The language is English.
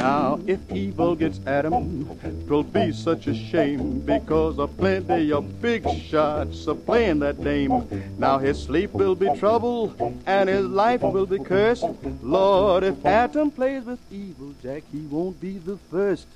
Now, if evil gets at him, 'twill be such a shame, because a plenty of big shots are playing that dame. Now his sleep will be trouble, and his life will be cursed. Lord, if Atom plays with evil, Jack, he won't be the first.